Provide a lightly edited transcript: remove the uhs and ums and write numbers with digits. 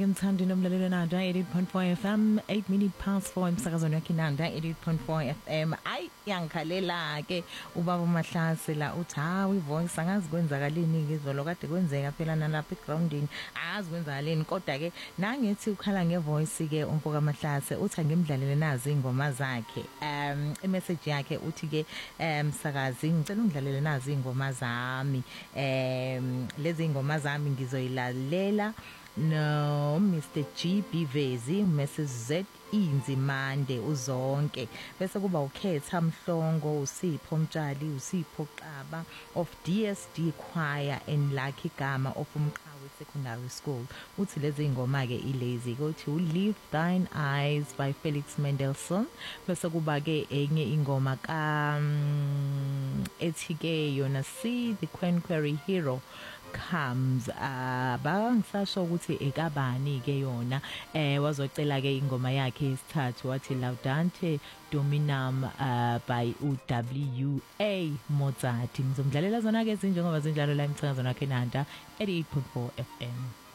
Mthandi nomlalelo Nanda 88.4 FM 8 minutes past 4 emsakazweni wakhe Nanda 88.4 FM ay yangikhalela ke ubaba Mahlase la uthi hawu ivoice angazi kwenzakaleni ke izolo kade kwenzeka phela nalapha egroundini azi kwenzakaleni kodwa ke nangethi ukhala ngevoice ke umfoka Mahlase uthi ngimdlalele nazi ingoma zakhe imessage yakhe uthi ke msakazi ngicela ungidlalele nazi ingoma zami lezi ingoma zami ngizoyilalela no Mr GB Vezi Mrs Z Inzimande uzonke bese kuba ukhetha Mhlongo uSipho Mtshali uSipho Xaba of DSD Choir and Lucky Gama of Umqhawe Secondary School uthi lezi ingoma ke ilazy ukuthi Lift Thine Eyes by Felix Mendelssohn bese kuba ke enye ingoma ka ethi ke yona See the Quenquery Hero comes bangisasho ukuthi ekabani ke yona wazocela ke ingoma yakhe yesithathu wathi Laudante Dominum by UWA Mozart ngizomdlalela zona ke izinjengoba zinjalo la emsakazweni wakhe Nanda 88.4 FM